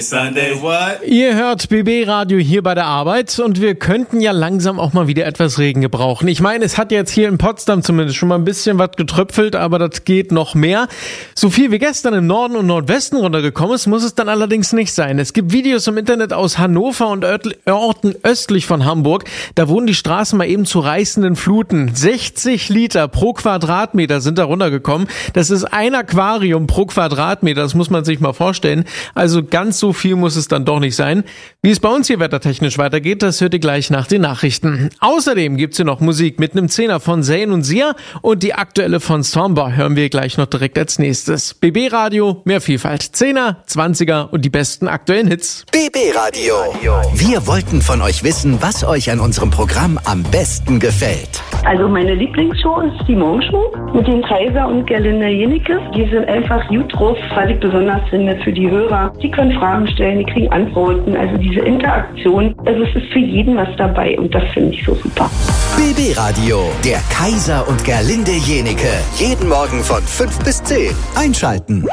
Sunday what? Ihr hört BB Radio hier bei der Arbeit und wir könnten ja langsam auch mal wieder etwas Regen gebrauchen. Ich meine, es hat jetzt hier in Potsdam zumindest schon mal ein bisschen was getröpfelt, aber das geht noch mehr. So viel wie gestern im Norden und Nordwesten runtergekommen ist, muss es dann allerdings nicht sein. Es gibt Videos im Internet aus Hannover und Orten östlich von Hamburg. Da wurden die Straßen mal eben zu reißenden Fluten. 60 Liter pro Quadratmeter sind da runtergekommen. Das ist ein Aquarium pro Quadratmeter, das muss man sich mal vorstellen. Also ganz so viel muss es dann doch nicht sein. Wie es bei uns hier wettertechnisch weitergeht, das hört ihr gleich nach den Nachrichten. Außerdem gibt's hier noch Musik mit einem Zehner von Zayn und Sia und die aktuelle von Stormbar hören wir gleich noch direkt als nächstes. BB Radio, mehr Vielfalt. 10er, 20er und die besten aktuellen Hits. BB Radio. Wir wollten von euch wissen, was euch an unserem Programm am besten gefällt. Also meine Lieblingsshow ist die Morgenshow mit den Kaiser und Gerlinde Jenecke. Die sind einfach gut drauf, was ich besonders finde für die Hörer. Die können Fragen stellen, die kriegen Antworten. Also diese Interaktion, also es ist für jeden was dabei und das finde ich so super. BB Radio, der Kaiser und Gerlinde Jenecke. Jeden Morgen von 5 bis 10. Einschalten.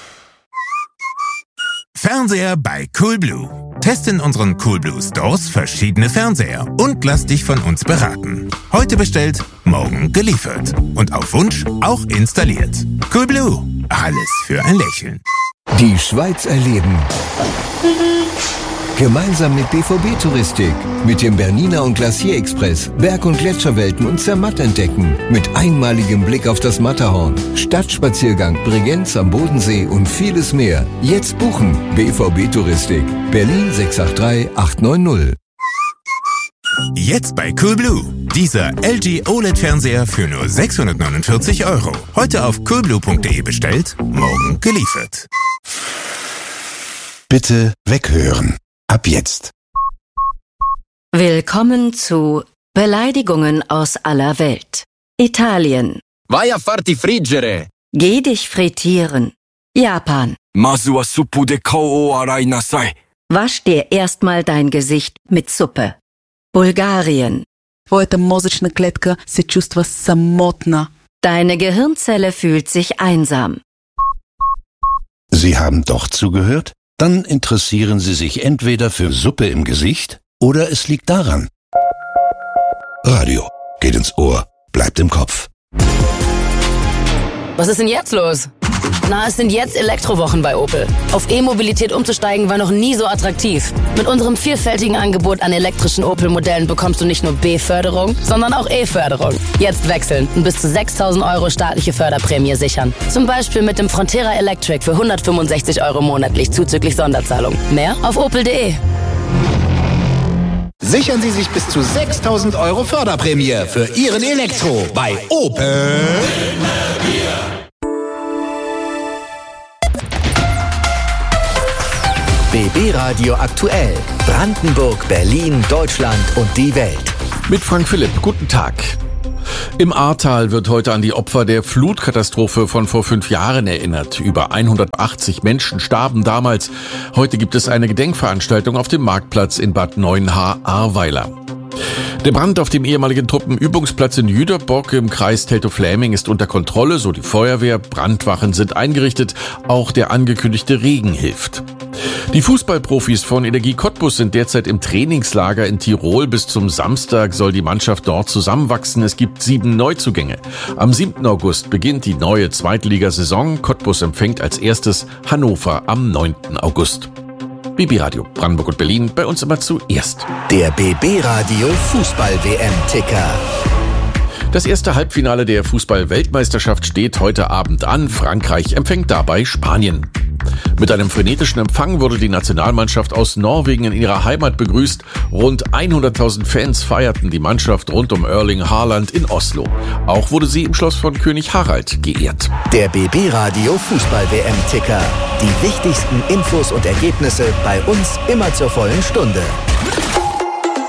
Fernseher bei Coolblue. Teste in unseren Coolblue Stores verschiedene Fernseher und lass dich von uns beraten. Heute bestellt, morgen geliefert. Und auf Wunsch auch installiert. Coolblue. Alles für ein Lächeln. Die Schweiz erleben. Gemeinsam mit BVB Touristik, mit dem Bernina und Glacier Express, Berg- und Gletscherwelten und Zermatt entdecken, mit einmaligem Blick auf das Matterhorn, Stadtspaziergang, Bregenz am Bodensee und vieles mehr. Jetzt buchen. BVB Touristik, Berlin 683 890. Jetzt bei Coolblue. Dieser LG OLED-Fernseher für nur 649 €. Heute auf coolblue.de bestellt, morgen geliefert. Bitte weghören. Ab jetzt. Willkommen zu Beleidigungen aus aller Welt. Italien. Vai a farti friggere. Geh dich frittieren. Japan. Masu wa suppu de kou o arai nasai. Wasch dir erstmal dein Gesicht mit Suppe. Bulgarien. Твоята мозъчна клетка се чувства самотна. Deine Gehirnzelle fühlt sich einsam. Sie haben doch zugehört? Dann interessieren Sie sich entweder für Suppe im Gesicht oder es liegt daran. Radio geht ins Ohr, bleibt im Kopf. Was ist denn jetzt los? Na, es sind jetzt Elektrowochen bei Opel. Auf E-Mobilität umzusteigen war noch nie so attraktiv. Mit unserem vielfältigen Angebot an elektrischen Opel-Modellen bekommst du nicht nur B-Förderung, sondern auch E-Förderung. Jetzt wechseln und bis zu 6.000 € staatliche Förderprämie sichern. Zum Beispiel mit dem Frontera Electric für 165 € monatlich zuzüglich Sonderzahlung. Mehr auf opel.de. Sichern Sie sich bis zu 6.000 € Förderprämie für Ihren Elektro bei Opel. BB Radio aktuell. Brandenburg, Berlin, Deutschland und die Welt. Mit Frank Philipp. Guten Tag. Im Ahrtal wird heute an die Opfer der Flutkatastrophe von vor 5 Jahren erinnert. Über 180 Menschen starben damals. Heute gibt es eine Gedenkveranstaltung auf dem Marktplatz in Bad Neuenahr-Ahrweiler. Der Brand auf dem ehemaligen Truppenübungsplatz in Jüterbock im Kreis Teltow-Fläming ist unter Kontrolle, so die Feuerwehr. Brandwachen sind eingerichtet. Auch der angekündigte Regen hilft. Die Fußballprofis von Energie Cottbus sind derzeit im Trainingslager in Tirol. Bis zum Samstag soll die Mannschaft dort zusammenwachsen. Es gibt 7 Neuzugänge. Am 7. August beginnt die neue Zweitligasaison. Cottbus empfängt als erstes Hannover am 9. August. BB Radio Brandenburg und Berlin, bei uns immer zuerst. Der BB Radio Fußball-WM-Ticker. Das erste Halbfinale der Fußball-Weltmeisterschaft steht heute Abend an. Frankreich empfängt dabei Spanien. Mit einem frenetischen Empfang wurde die Nationalmannschaft aus Norwegen in ihrer Heimat begrüßt. Rund 100.000 Fans feierten die Mannschaft rund um Erling Haaland in Oslo. Auch wurde sie im Schloss von König Harald geehrt. Der BB Radio Fußball-WM-Ticker. Die wichtigsten Infos und Ergebnisse bei uns immer zur vollen Stunde.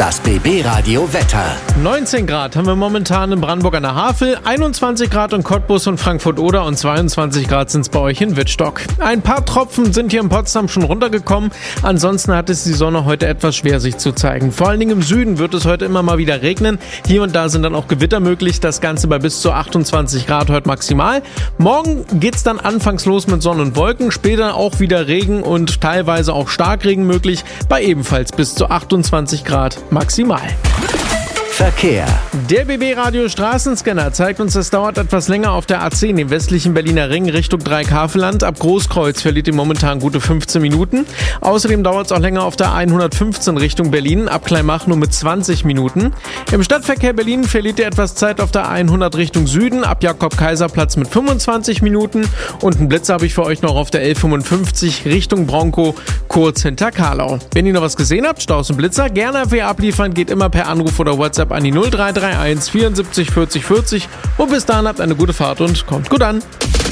Das BB Radio Wetter. 19 Grad haben wir momentan in Brandenburg an der Havel, 21 Grad in Cottbus und Frankfurt-Oder und 22 Grad sind es bei euch in Wittstock. Ein paar Tropfen sind hier in Potsdam schon runtergekommen, ansonsten hat es die Sonne heute etwas schwer sich zu zeigen. Vor allen Dingen im Süden wird es heute immer mal wieder regnen, hier und da sind dann auch Gewitter möglich, das Ganze bei bis zu 28 Grad heute maximal. Morgen geht's dann anfangs los mit Sonne und Wolken, später auch wieder Regen und teilweise auch Starkregen möglich, bei ebenfalls bis zu 28 Grad maximal. Verkehr. Der BB Radio Straßenscanner zeigt uns, es dauert etwas länger auf der A10, dem westlichen Berliner Ring Richtung Dreieckhaveland. Ab Großkreuz verliert ihr momentan gute 15 Minuten. Außerdem dauert es auch länger auf der 115 Richtung Berlin, ab Kleinmach nur mit 20 Minuten. Im Stadtverkehr Berlin verliert ihr etwas Zeit auf der 100 Richtung Süden, ab Jakob-Kaiser-Platz mit 25 Minuten. Und einen Blitz habe ich für euch noch auf der L55 Richtung Bronco, kurz hinter Karlau. Wenn ihr noch was gesehen habt, Staus und Blitzer, gerne für abliefern, geht immer per Anruf oder WhatsApp an die 0331 74 40 40 und bis dahin habt eine gute Fahrt und kommt gut an.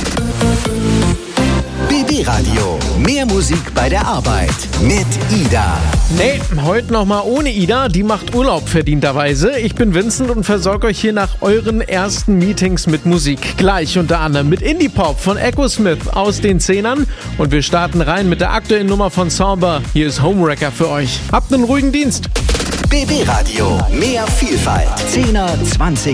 BB Radio. Mehr Musik bei der Arbeit mit Ida. Nee, heute nochmal ohne Ida. Die macht Urlaub verdienterweise. Ich bin Vincent und versorge euch hier nach euren ersten Meetings mit Musik. Gleich unter anderem mit Indie-Pop von Echo Smith aus den 10ern. Und wir starten rein mit der aktuellen Nummer von Somber. Hier ist Homewrecker für euch. Habt einen ruhigen Dienst. BB Radio. Mehr Vielfalt. 10er, 20